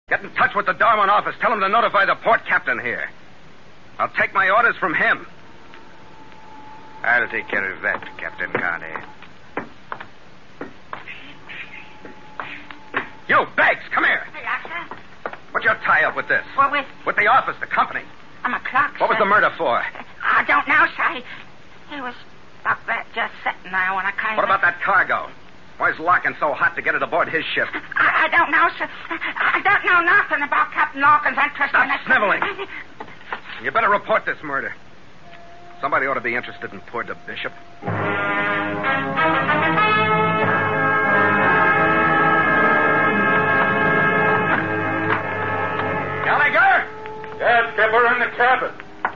Get in touch with the Darwin office. Tell him to notify the port captain here. I'll take my orders from him. I'll take care of that, Captain Carney. You, Beggs, come here. Yes, sir. What's your tie-up with this? Well, With the office, the company. I'm a clerk, What was sir. the murder for? I don't know, sir. He was up there just sitting there when I kind What about that cargo? Why is Larkin so hot to get it aboard his ship? I don't know, sir. I don't know nothing about Captain Larkin's interest Stop in it. sniveling. You better report this murder. Somebody ought to be interested in poor DeBishop. Gallagher? Yes, Skipper, in the cabin.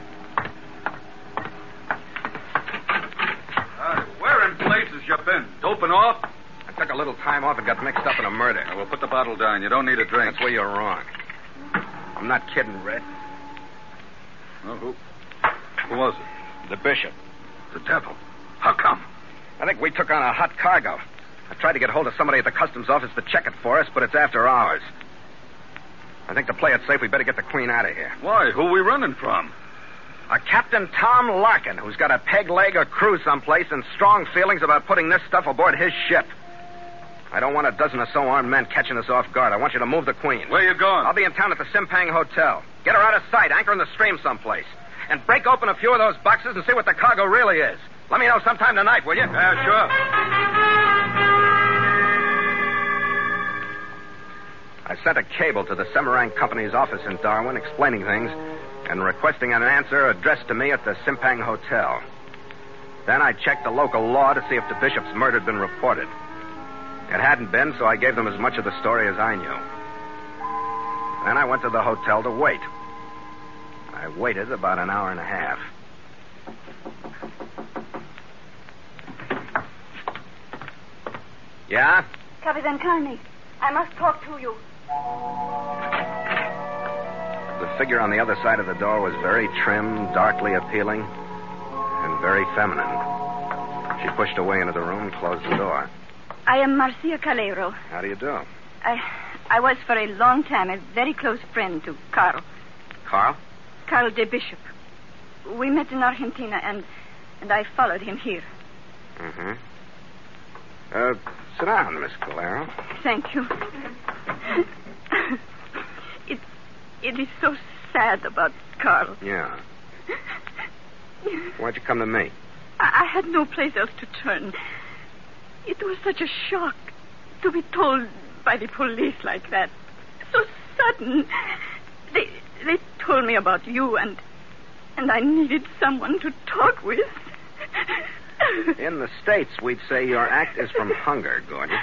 Where in places you been? Doping off? I took a little time off and got mixed up in a murder. Now, we'll put the bottle down. You don't need a drink. That's where you're wrong. I'm not kidding, Red. Well, who was it? The bishop. The devil. How come? I think we took on a hot cargo. I tried to get hold of somebody at the customs office to check it for us, but it's after hours. I think to play it safe, we better get the Queen out of here. Why? Who we running from? A Captain Tom Larkin, who's got a peg leg or crew someplace and strong feelings about putting this stuff aboard his ship. I don't want a dozen or so armed men catching us off guard. I want you to move the Queen. Where you going? I'll be in town at the Simpang Hotel. Get her out of sight, anchor in the stream someplace. And break open a few of those boxes and see what the cargo really is. Let me know sometime tonight, will you? Yeah, sure. I sent a cable to the Semarang Company's office in Darwin explaining things and requesting an answer addressed to me at the Simpang Hotel. Then I checked the local law to see if the bishop's murder had been reported. It hadn't been, so I gave them as much of the story as I knew. Then I went to the hotel to wait. I waited about an hour and a half. Yeah? Captain Carney, I must talk to you. The figure on the other side of the door was very trim, darkly appealing, and very feminine. She pushed away into the room and closed the door. I am Marcia Calero. How do you do? I was for a long time a very close friend to Carl. Carl? Carl de Bishop. We met in Argentina, and I followed him here. Mm-hmm. Sit down, Miss Calero. Thank you. It is so sad about Carl. Yeah. Why'd you come to me? I had no place else to turn. It was such a shock to be told by the police like that. So sudden. They told me about you, and I needed someone to talk with. In the States, we'd say your act is from hunger, Gordon.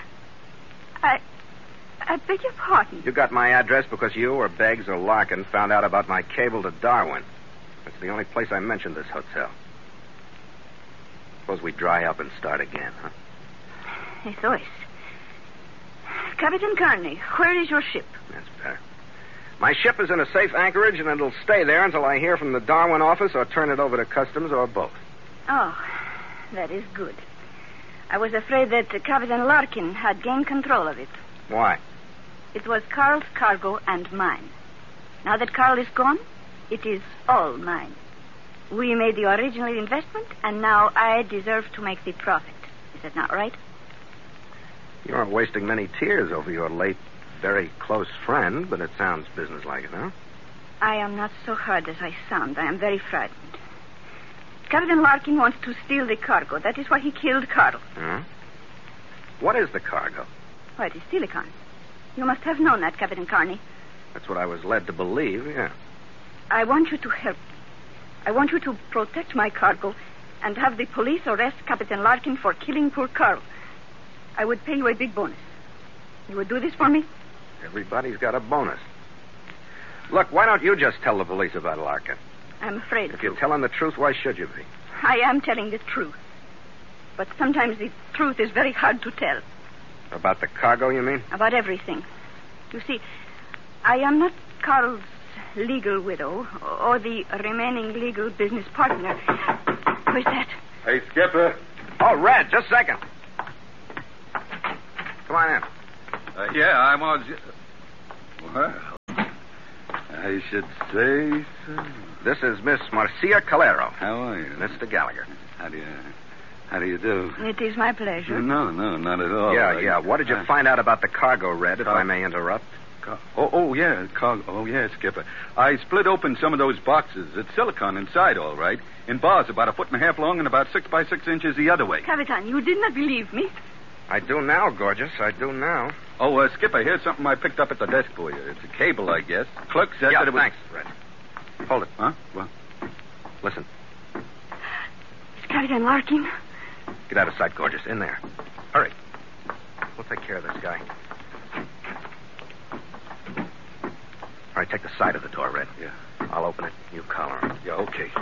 I beg your pardon. You got my address because you or Beggs or Larkin found out about my cable to Darwin. That's the only place I mentioned this hotel. Suppose we dry up and start again, huh? Eso es. Captain Carney, where is your ship? That's better. My ship is in a safe anchorage, and it'll stay there until I hear from the Darwin office or turn it over to customs or both. Oh, that is good. I was afraid that Captain Larkin had gained control of it. Why? It was Carl's cargo and mine. Now that Carl is gone, it is all mine. We made the original investment, and now I deserve to make the profit. Is that not right? You aren't wasting many tears over your late, very close friend, but it sounds businesslike enough. I am not so hard as I sound. I am very frightened. Captain Larkin wants to steal the cargo. That is why he killed Carl. Huh? What is the cargo? Why, it is silicon. You must have known that, Captain Carney. That's what I was led to believe, yeah. I want you to help. I want you to protect my cargo and have the police arrest Captain Larkin for killing poor Carl. I would pay you a big bonus. You would do this for me? Everybody's got a bonus. Look, why don't you just tell the police about Larkin? I'm afraid If to. you're telling the truth, why should you be? I am telling the truth. But sometimes the truth is very hard to tell. About the cargo, you mean? About everything. You see, I am not Carl's legal widow or the remaining legal business partner. Who's that? Hey, Skipper. Oh, Red, just a second. Come on in. Yeah, I'm on... Well, I should say so. This is Miss Marcia Calero. How are you? Mr. Gallagher. How do you do? It is my pleasure. No, not at all. Yeah. What did you find out about the cargo, Red, if I may interrupt? Yeah, cargo. Oh, yeah, Skipper. I split open some of those boxes. It's silicon inside, all right. In bars about 1.5 feet long and about 6 by 6 inches the other way. Capitan, you did not believe me. I do now, gorgeous. I do now. Oh, Skipper, here's something I picked up at the desk for you. It's a cable, I guess. Clerk said that it was... thanks, Red. Hold it. Huh? What? Listen. It's Capitan Larkin. Get out of sight, gorgeous. In there. Hurry. We'll take care of this guy. All right, take the side of the door, Red. Yeah. I'll open it. You collar him. Yeah, okay.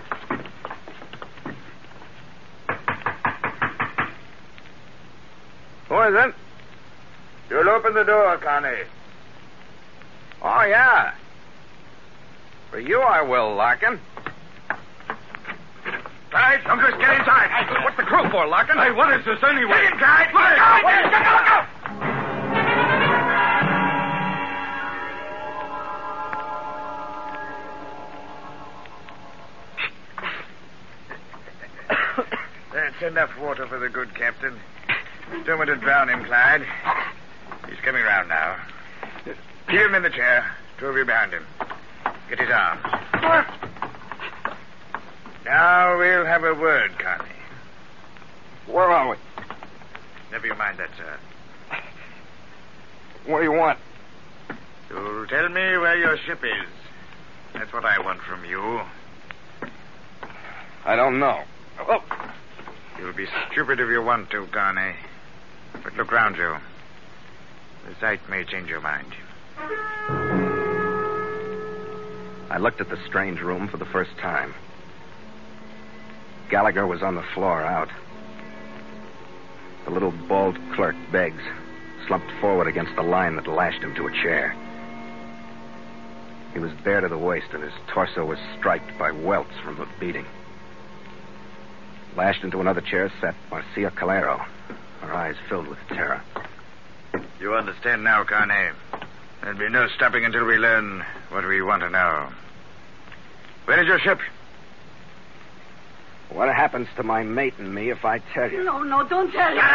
Who is it? You'll open the door, Connie. Oh, yeah. For you, I will, Larkin. Guys, Uncas, get inside. Hey, what's the crew for, Larkin? Hey, what is this anyway? Get in, guys. Look out. That's enough water for the good captain. Don't want to drown him, Clyde. He's coming round now. Keep him in the chair. Two of you behind him. Get his arms. Now we'll have a word, Connie. Where are we? Never you mind that, sir. What do you want? You'll tell me where your ship is. That's what I want from you. I don't know. Oh. You'll be stupid if you want to, Connie. But look round you. The sight may change your mind. I looked at the strange room for the first time. Gallagher was on the floor out. The little bald clerk, Beggs, slumped forward against the line that lashed him to a chair. He was bare to the waist, and his torso was striped by welts from the beating. Lashed into another chair sat Marcia Calero, her eyes filled with terror. You understand now, Connie. There'll be no stopping until we learn what we want to know. Where is your ship? What happens to my mate and me if I tell you? No, don't tell him.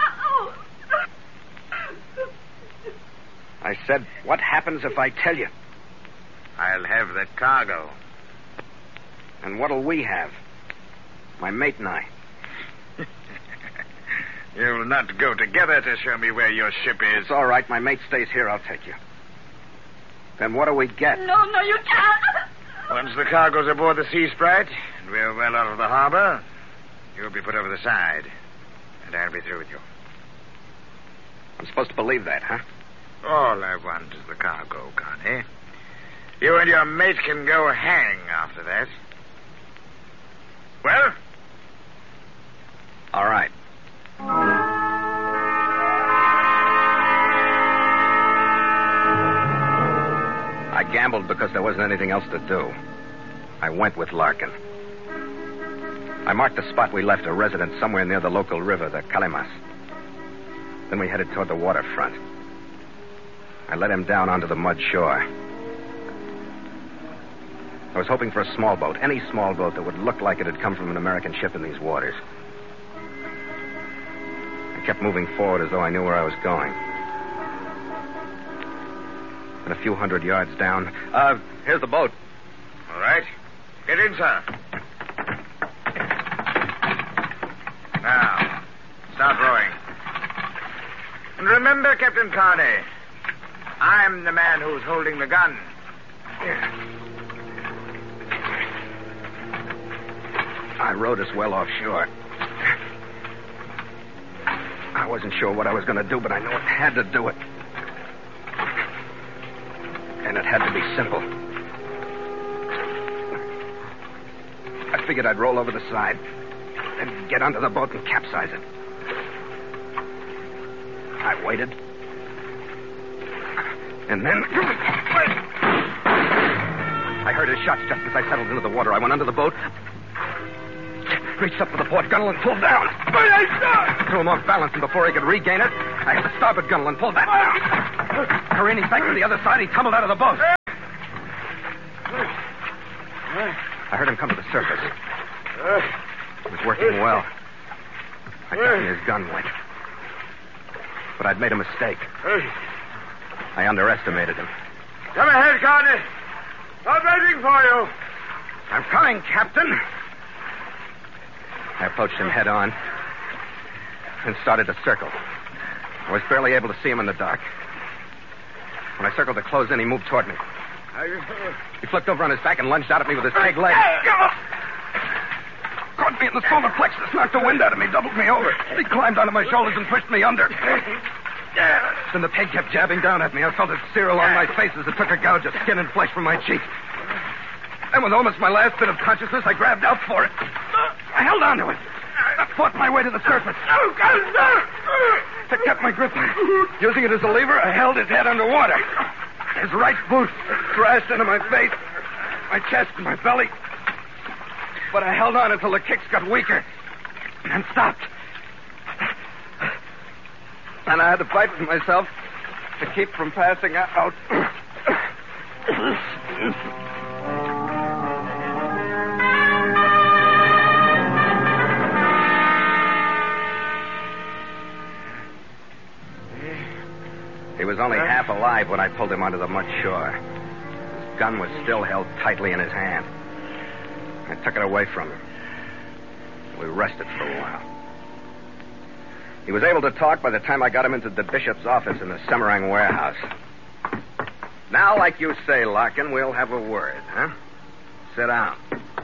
I said, what happens if I tell you? I'll have the cargo. And what'll we have? My mate and I. You'll not go together to show me where your ship is. It's all right. My mate stays here. I'll take you. Then what do we get? No, you can't. Once the cargo's aboard the Sea Sprite, and we're well out of the harbor, you'll be put over the side. And I'll be through with you. I'm supposed to believe that, huh? All I want is the cargo, Connie. You and your mate can go hang after that. Well? All right. I gambled because there wasn't anything else to do. I went with Larkin. I marked the spot we left, a residence somewhere near the local river, the Calimas. Then we headed toward the waterfront. I led him down onto the mud shore. I was hoping for a small boat, any small boat that would look like it had come from an American ship in these waters. I kept moving forward as though I knew where I was going. And a few hundred yards down... here's the boat. All right. Get in, sir. Now, start rowing. And remember, Captain Carney, I'm the man who's holding the gun. Here. I rowed us well offshore. I wasn't sure what I was going to do, but I knew it had to do it. And it had to be simple. I figured I'd roll over the side and get onto the boat and capsize it. I waited. And then... I heard his shots just as I settled into the water. I went under the boat, reached up for the port gunwale and pulled down. Threw him off balance, and before he could regain it, I hit the starboard gunwale and pulled that down. Careening back to the other side, he tumbled out of the boat. I heard him come to the surface. It was working well. I got me his gun went. But I'd made a mistake. I underestimated him. Come ahead, Carney. I'm waiting for you. I'm coming, Captain. I approached him head on and started to circle. I was barely able to see him in the dark. When I circled to close in, he moved toward me. He flipped over on his back and lunged out at me with his peg leg. Caught me in the solar plexus, knocked the wind out of me, doubled me over. He climbed onto my shoulders and pushed me under. Then the peg kept jabbing down at me. I felt it sear along my face as it took a gouge of skin and flesh from my cheek. Then with almost my last bit of consciousness, I grabbed out for it. I held on to it. I fought my way to the surface. I kept my grip on it. Using it as a lever, I held his head underwater. His right boot thrashed into my face, my chest, and my belly. But I held on until the kicks got weaker and stopped. And I had to fight with myself to keep from passing out. He was only half alive when I pulled him onto the mud shore. His gun was still held tightly in his hand. I took it away from him. We rested for a while. He was able to talk by the time I got him into the bishop's office in the Semarang warehouse. Now, like you say, Larkin, we'll have a word, huh? Sit down.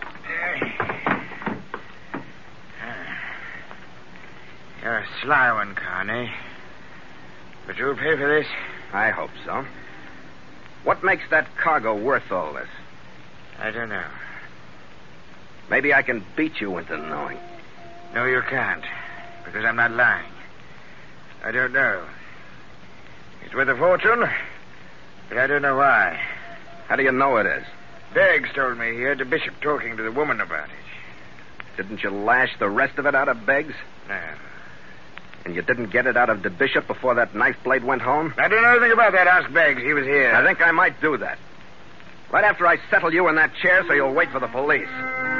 You're a sly one, Carney. But you'll pay for this? I hope so. What makes that cargo worth all this? I don't know. Maybe I can beat you into knowing. No, you can't. Because I'm not lying. I don't know. It's worth a fortune, but I don't know why. How do you know it is? Beggs told me he heard the bishop talking to the woman about it. Didn't you lash the rest of it out of Beggs? No. And you didn't get it out of the bishop before that knife blade went home? I don't know anything about that. Ask Beggs. He was here. I think I might do that. Right after I settle you in that chair so you'll wait for the police.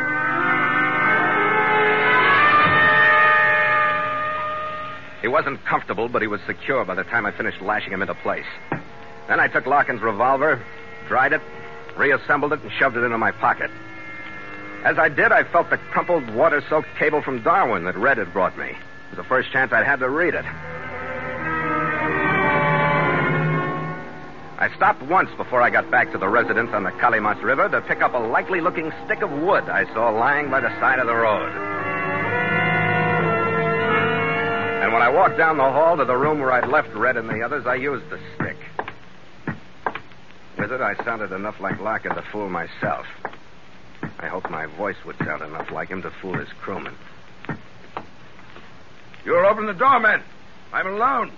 He wasn't comfortable, but he was secure by the time I finished lashing him into place. Then I took Larkin's revolver, dried it, reassembled it, and shoved it into my pocket. As I did, I felt the crumpled, water-soaked cable from Darwin that Red had brought me. It was the first chance I'd had to read it. I stopped once before I got back to the residence on the Kalimas River to pick up a likely-looking stick of wood I saw lying by the side of the road. And when I walked down the hall to the room where I'd left Red and the others, I used the stick. With it, I sounded enough like Larkin to fool myself. I hoped my voice would sound enough like him to fool his crewmen. You'll open the door, man. I'm alone.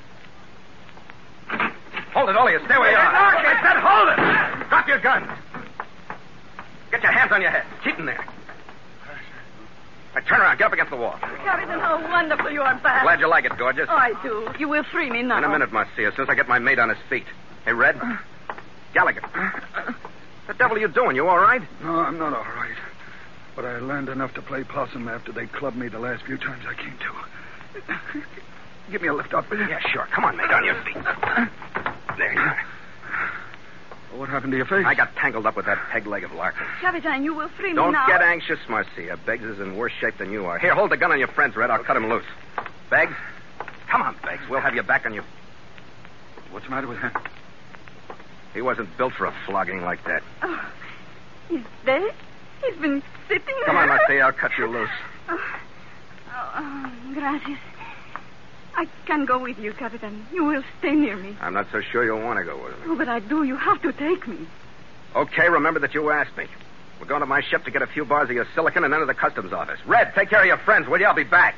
Hold it, all of you. Stay where you are. I said hold it. Drop your guns. Get your hands on your head. Keep them there. Now, turn around. Get up against the wall. Captain, how wonderful you are back. Glad you like it, gorgeous. Oh, I do. You will free me now. In a minute, Marcia, as soon as I get my mate on his feet. Hey, Red. Gallagher. The devil are you doing? You all right? No, I'm not all right. But I learned enough to play possum after they clubbed me the last few times I came to. Give me a lift up, will you? Yeah, sure. Come on, mate. On your feet. There you are. What happened to your face? I got tangled up with that peg leg of Larkin. Capitan, you will free me Don't now. get anxious, Marcia. Beggs is in worse shape than you are. Here, hold the gun on your friends, Red. I'll cut him loose. Beggs? Come on, Beggs. We'll have you back on your... What's the matter with him? He wasn't built for a flogging like that. Oh, he's dead? He's been sitting there. Come on, Marcia. I'll cut you loose. Gracias. I can go with you, Capitan. You will stay near me. I'm not so sure you'll want to go with me. Oh, but I do. You have to take me. Okay, remember that you asked me. We're going to my ship to get a few bars of your silicon and then to the customs office. Red, take care of your friends, will you? I'll be back.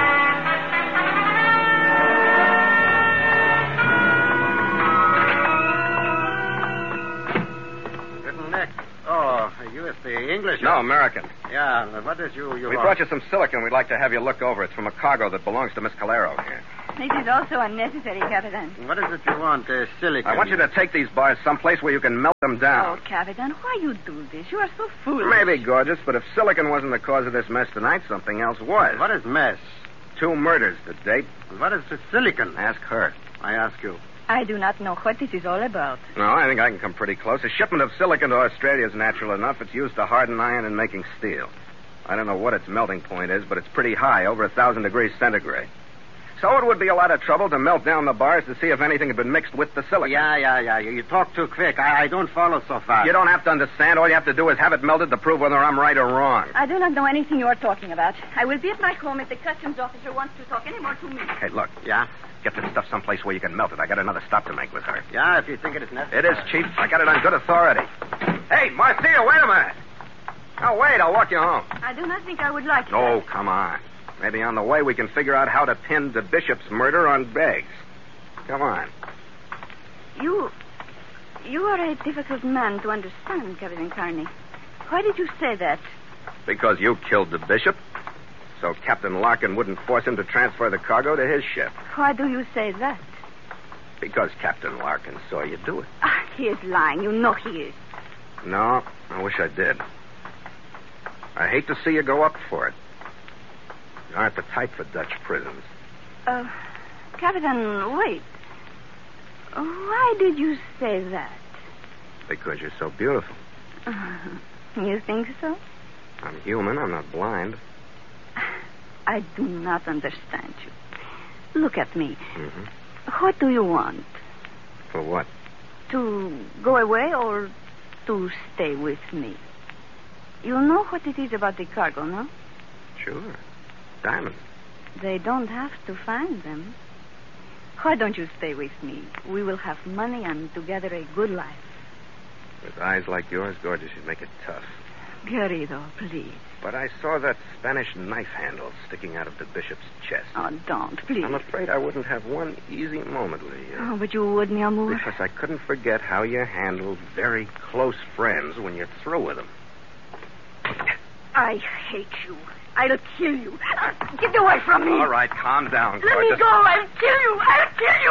Little Nick. Oh, you is the English? No, American. Yeah, what is you We brought you some silicon we'd like to have you look over. It's from a cargo that belongs to Miss Calero here. It is also unnecessary, Capitan. What is it you want, silicon? I want you to take these bars someplace where you can melt them down. Oh, Capitan, why you do this? You are so foolish. Maybe, gorgeous, but if silicon wasn't the cause of this mess tonight, something else was. What is mess? 2 murders to date. What is the silicon? Ask her. I ask you. I do not know what this is all about. No, I think I can come pretty close. A shipment of silicon to Australia is natural enough. It's used to harden iron and making steel. I don't know what its melting point is, but it's pretty high, over 1,000 degrees centigrade. So it would be a lot of trouble to melt down the bars to see if anything had been mixed with the silicon. Yeah. You talk too quick. I don't follow so fast. You don't have to understand. All you have to do is have it melted to prove whether I'm right or wrong. I do not know anything you are talking about. I will be at my home if the customs officer wants to talk any more to me. Hey, look. Yeah? Get this stuff someplace where you can melt it. I got another stop to make with her. Yeah, if you think it is necessary. It is, Chief. I got it on good authority. Hey, Marcia, wait a minute. Oh, wait. I'll walk you home. I do not think I would like it. Oh, come on. Maybe on the way we can figure out how to pin the Bishop's murder on Beggs. Come on. You are a difficult man to understand, Captain Carney. Why did you say that? Because you killed the Bishop. So Captain Larkin wouldn't force him to transfer the cargo to his ship. Why do you say that? Because Captain Larkin saw you do it. He is lying. You know he is. No, I wish I did. I hate to see you go up for it. You aren't the type for Dutch prisons. Captain, wait. Why did you say that? Because you're so beautiful. You think so? I'm human. I'm not blind. I do not understand you. Look at me. Mm-hmm. What do you want? For what? To go away or to stay with me? You know what it is about the cargo, no? Sure. Diamonds. They don't have to find them. Why don't you stay with me? We will have money and together a good life. With eyes like yours, gorgeous, you'd make it tough. Querido, please. But I saw that Spanish knife handle sticking out of the Bishop's chest. Oh, don't, please. I'm afraid I wouldn't have one easy moment with you. Oh, but you would, mi amor. Because I couldn't forget how you handled very close friends when you're through with them. I hate you. I'll kill you. Get away from me. All right, calm down, Let gorgeous. me go. I'll kill you. I'll kill you.